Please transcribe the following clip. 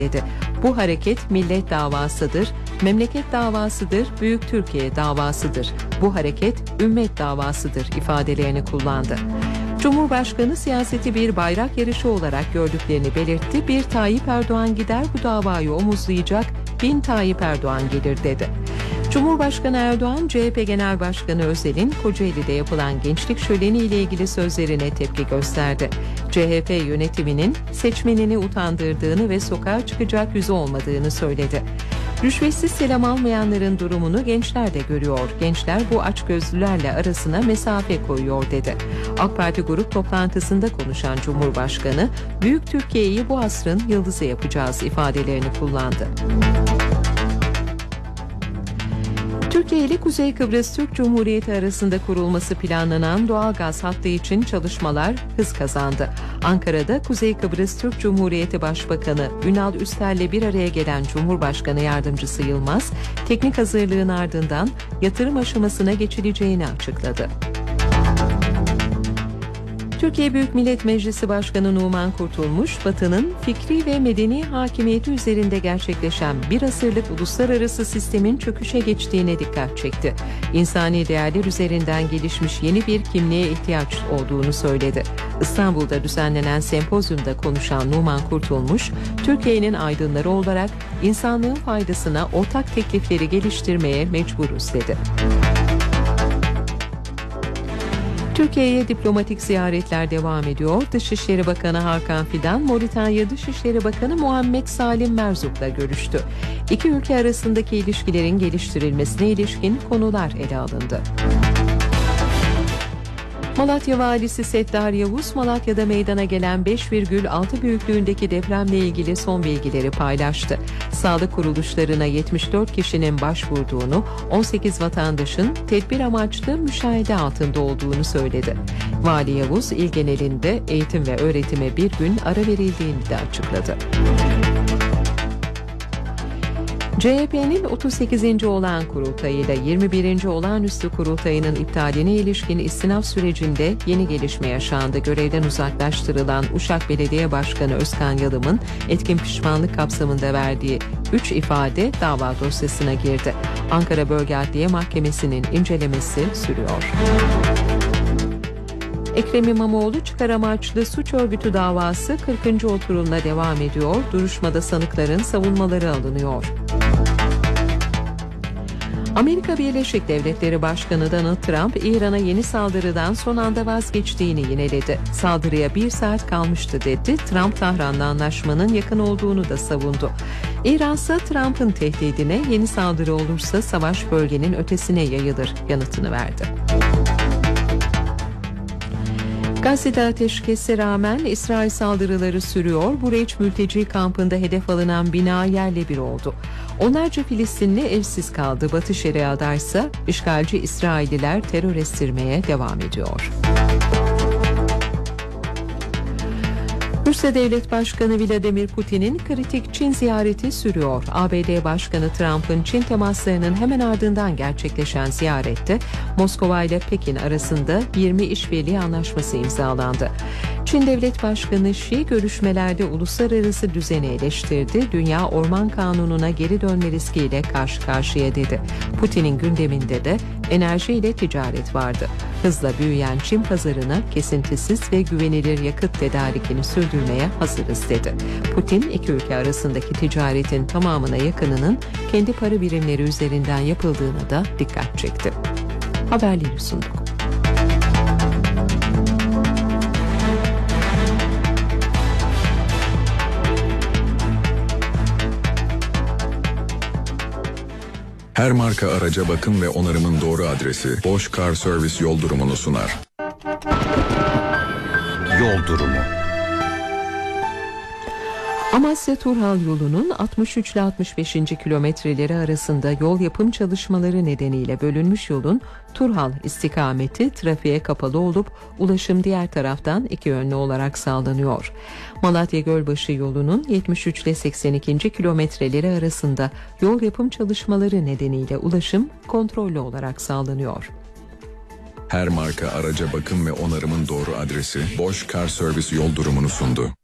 dedi. Bu hareket millet davasıdır, memleket davasıdır, büyük Türkiye davasıdır. Bu hareket ümmet davasıdır ifadelerini kullandı. Cumhurbaşkanı siyaseti bir bayrak yarışı olarak gördüklerini belirtti. Bir Tayyip Erdoğan gider bu davayı omuzlayacak, 1000 Tayyip Erdoğan gelir dedi. Cumhurbaşkanı Erdoğan, CHP Genel Başkanı Özel'in Kocaeli'de yapılan gençlik şöleni ile ilgili sözlerine tepki gösterdi. CHP yönetiminin seçmenini utandırdığını ve sokağa çıkacak yüzü olmadığını söyledi. Rüşvetsiz selam almayanların durumunu gençler de görüyor. Gençler bu açgözlülerle arasına mesafe koyuyor dedi. AK Parti grup toplantısında konuşan Cumhurbaşkanı, büyük Türkiye'yi bu asrın yıldızı yapacağız ifadelerini kullandı. Türkiye ile Kuzey Kıbrıs Türk Cumhuriyeti arasında kurulması planlanan doğalgaz hattı için çalışmalar hız kazandı. Ankara'da Kuzey Kıbrıs Türk Cumhuriyeti Başbakanı Ünal Üster'le bir araya gelen Cumhurbaşkanı Yardımcısı Yılmaz, teknik hazırlığın ardından yatırım aşamasına geçileceğini açıkladı. Türkiye Büyük Millet Meclisi Başkanı Numan Kurtulmuş, Batı'nın fikri ve medeni hakimiyeti üzerinde gerçekleşen bir asırlık uluslararası sistemin çöküşe geçtiğine dikkat çekti. İnsani değerler üzerinden gelişmiş yeni bir kimliğe ihtiyaç olduğunu söyledi. İstanbul'da düzenlenen sempozyumda konuşan Numan Kurtulmuş, Türkiye'nin aydınları olarak insanlığın faydasına ortak teklifleri geliştirmeye mecburuz dedi. Türkiye'ye diplomatik ziyaretler devam ediyor. Dışişleri Bakanı Hakan Fidan, Moritanya Dışişleri Bakanı Muhammed Salim Merzuk'la görüştü. İki ülke arasındaki ilişkilerin geliştirilmesine ilişkin konular ele alındı. Malatya Valisi Settar Yavuz, Malatya'da meydana gelen 5,6 büyüklüğündeki depremle ilgili son bilgileri paylaştı. Sağlık kuruluşlarına 74 kişinin başvurduğunu, 18 vatandaşın tedbir amaçlı müşahede altında olduğunu söyledi. Vali Yavuz, il genelinde eğitim ve öğretime bir gün ara verildiğini de açıkladı. CHP'nin 38. olağan kurultayıyla 21. olağanüstü kurultayının iptaline ilişkin istinaf sürecinde yeni gelişme yaşandı. Görevden uzaklaştırılan Uşak Belediye Başkanı Özkan Yalım'ın etkin pişmanlık kapsamında verdiği 3 ifade dava dosyasına girdi. Ankara Bölge Adliye Mahkemesi'nin incelemesi sürüyor. Ekrem İmamoğlu çıkar amaçlı suç örgütü davası 40. oturumuna devam ediyor. Duruşmada sanıkların savunmaları alınıyor. Amerika Birleşik Devletleri Başkanı Donald Trump, İran'a yeni saldırıdan son anda vazgeçtiğini yineledi. Saldırıya 1 saat kalmıştı dedi. Trump, Tahran'la anlaşmanın yakın olduğunu da savundu. İran ise Trump'ın tehdidine yeni saldırı olursa savaş bölgenin ötesine yayılır yanıtını verdi. Gazze'de ateşkese rağmen İsrail saldırıları sürüyor. Bureç mülteci kampında hedef alınan bina yerle bir oldu. Onlarca Filistinli evsiz kaldı. Batı Şeria'da ise işgalci İsrailliler terör estirmeye devam ediyor. Rusya Devlet Başkanı Vladimir Putin'in kritik Çin ziyareti sürüyor. ABD Başkanı Trump'ın Çin temaslarının hemen ardından gerçekleşen ziyarette Moskova ile Pekin arasında 20 işbirliği anlaşması imzalandı. Çin Devlet Başkanı Xi görüşmelerde uluslararası düzeni eleştirdi. Dünya Orman Kanunu'na geri dönme riskiyle karşı karşıya dedi. Putin'in gündeminde de enerji ile ticaret vardı. Hızla büyüyen Çin pazarına kesintisiz ve güvenilir yakıt tedarikini sürdürmeye hazırız dedi. Putin, iki ülke arasındaki ticaretin tamamına yakınının kendi para birimleri üzerinden yapıldığına da dikkat çekti. Haberleri sunduk. Her marka araca bakım ve onarımın doğru adresi Bosch Car Service yol durumunu sunar. Yol durumu. Amasya-Turhal yolunun 63 ile 65. kilometreleri arasında yol yapım çalışmaları nedeniyle bölünmüş yolun Turhal istikameti trafiğe kapalı olup ulaşım diğer taraftan iki yönlü olarak sağlanıyor. Malatya-Gölbaşı yolunun 73 ile 82. kilometreleri arasında yol yapım çalışmaları nedeniyle ulaşım kontrollü olarak sağlanıyor. Her marka araca bakım ve onarımın doğru adresi Bosch Car Service yol durumunu sundu.